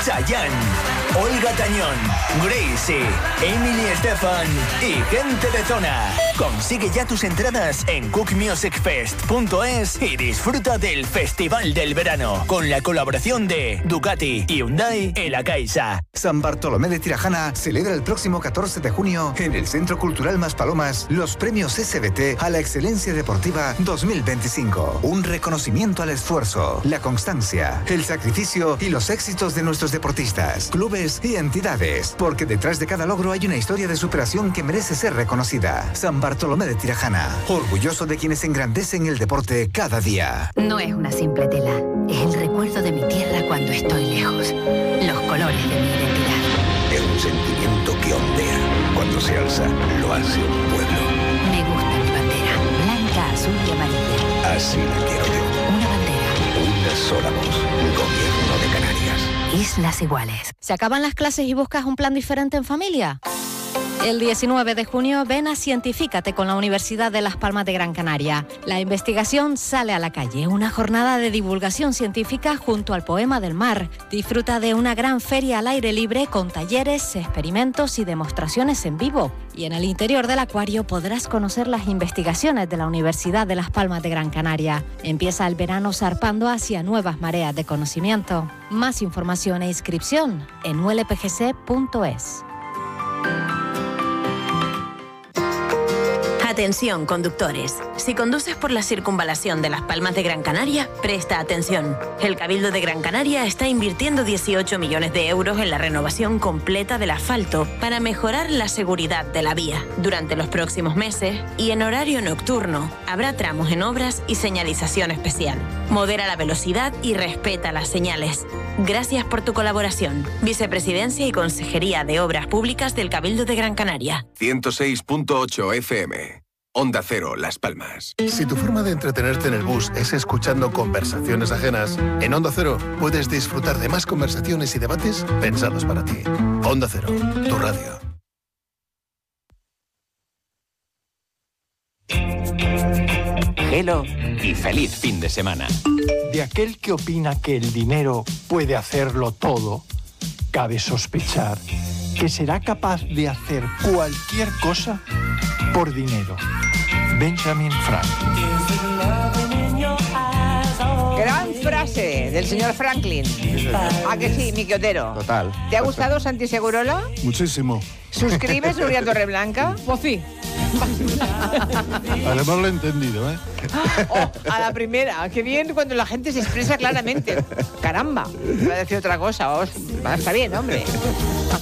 Chayanne, Olga Tañón, Gracie, Emily Estefan y gente de zona. Consigue ya tus entradas en cookmusicfest.es y disfruta del Festival del Verano con la colaboración de Ducati, Hyundai y La Caixa. San Bartolomé de Tirajana celebra el próximo 14 de junio en el Centro Cultural Maspalomas los premios SBT a la excelencia deportiva 2025. Un reconocimiento al esfuerzo, la constancia, el sacrificio y los éxitos de nuestros deportistas, clubes y entidades, porque detrás de cada logro hay una historia de superación que merece ser reconocida. San Bartolomé de Tirajana, orgulloso de quienes engrandecen el deporte cada día. No es una simple tela, es el recuerdo de mi tierra cuando estoy lejos. Los colores de mi identidad. Es un sentimiento que ondea. Cuando se alza, lo hace un pueblo. Me gusta mi bandera, blanca, azul y amarilla. Así la quiero yo. Una bandera. Una sola voz. Gobierno de Canarias. Islas iguales. ¿Se acaban las clases y buscas un plan diferente en familia? El 19 de junio ven a Cientifícate con la Universidad de Las Palmas de Gran Canaria. La investigación sale a la calle, una jornada de divulgación científica junto al Poema del Mar. Disfruta de una gran feria al aire libre con talleres, experimentos y demostraciones en vivo. Y en el interior del acuario podrás conocer las investigaciones de la Universidad de Las Palmas de Gran Canaria. Empieza el verano zarpando hacia nuevas mareas de conocimiento. Más información e inscripción en ulpgc.es. Atención, conductores. Si conduces por la circunvalación de Las Palmas de Gran Canaria, presta atención. El Cabildo de Gran Canaria está invirtiendo 18 millones de euros en la renovación completa del asfalto para mejorar la seguridad de la vía. Durante los próximos meses y en horario nocturno, habrá tramos en obras y señalización especial. Modera la velocidad y respeta las señales. Gracias por tu colaboración. Vicepresidencia y Consejería de Obras Públicas del Cabildo de Gran Canaria. 106.8 FM. Onda Cero, Las Palmas. Si tu forma de entretenerte en el bus es escuchando conversaciones ajenas, en Onda Cero puedes disfrutar de más conversaciones y debates pensados para ti. Onda Cero, tu radio. Hello y feliz fin de semana. De aquel que opina que el dinero puede hacerlo todo, cabe sospechar que será capaz de hacer cualquier cosa por dinero. Benjamin Franklin. Gran frase del señor Franklin. ¿A que sí, Miki Otero? Total. ¿Te ha gustado Santi Segurola? Muchísimo. ¿Suscribes, Nuria Torreblanca? Pues sí. Además lo he entendido, ¿eh? Oh, a la primera. Qué bien cuando la gente se expresa claramente. Caramba. Iba a decir otra cosa. Está bien, hombre.